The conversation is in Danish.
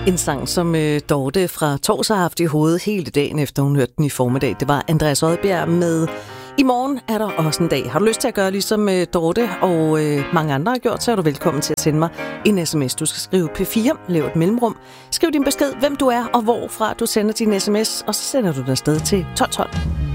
En sang, som Dorte fra Tors har haft i hovedet hele dagen, efter hun hørte den i formiddag. Det var Andreas Odbjerg med "I morgen er der også en dag". Har du lyst til at gøre ligesom Dorte og mange andre har gjort, så er du velkommen til at sende mig en sms. Du skal skrive P4, lav et mellemrum. Skriv din besked, hvem du er og hvorfra du sender din sms, og så sender du den afsted til 1212.